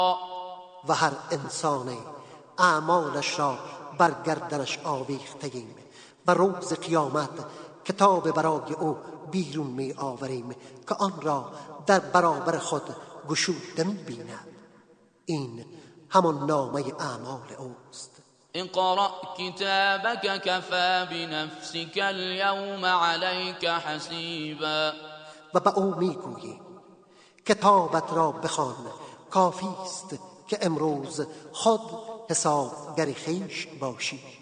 و هر انسان اعمالش را بر گردنش آویخته‌ایم و روز قیامت کتاب برای او بیرون می آوریم که آن را در برابر خود گشوده می بیند. این همان نامه اعمال اوست. اقرأ كتابك كفى بنفسك اليوم عليك حسیبا. و به او میگویی کتابت را بخوان، کافی است که امروز خود حسابگر خویش باشی.